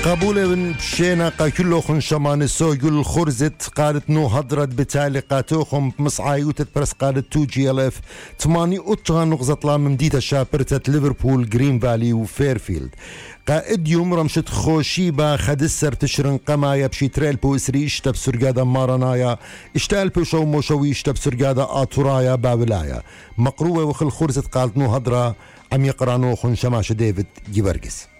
قبول من بشينا كله خنشمان سوجل خرزت قالت نو هدرت بتعليقاتهم مصعايوتت برس قالت 2 GLF 8 أطغى نغزة لا ممديدة شابرتت ليفربول جرين فالي وفيرفيلد قائد يوم رمشت خوشيبا خدسر تشرن قمايا بشي تريل بو اسري اشتب سرقادة مارانايا اشتال بوشو موشوي اشتب سرقادة آتورايا بابلايا مقروة وخل خرزت قالت نو هدرة عم يقرانو خنشماش ديفيد جيبرجس